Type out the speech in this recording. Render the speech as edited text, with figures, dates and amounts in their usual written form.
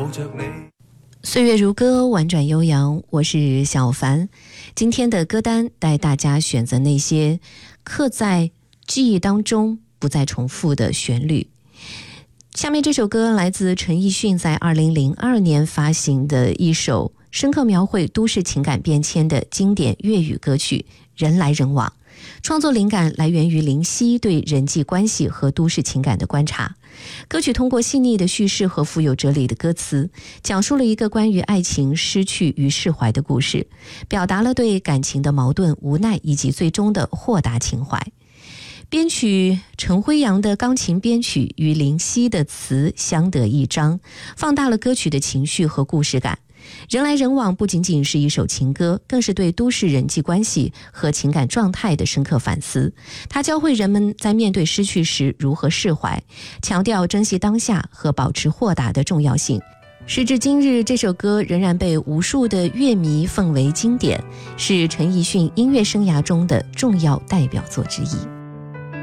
着你。 岁月如歌，婉转悠扬，我是小凡。今天的歌单带大家选择那些刻在记忆当中不再重复的旋律。下面这首歌来自陈奕迅在2002年发行的一首深刻描绘都市情感变迁的经典粤语歌曲《人来人往》。创作灵感来源于林夕对人际关系和都市情感的观察。歌曲通过细腻的叙事和富有哲理的歌词，讲述了一个关于爱情、失去与释怀的故事，表达了对感情的矛盾、无奈以及最终的豁达情怀。编曲陈辉阳的钢琴编曲与林夕的词相得益彰，放大了歌曲的情绪和故事感。人来人往不仅仅是一首情歌，更是对都市人际关系和情感状态的深刻反思。它教会人们在面对失去时如何释怀，强调珍惜当下和保持豁达的重要性。时至今日，这首歌仍然被无数的乐迷奉为经典，是陈奕迅音乐生涯中的重要代表作之一。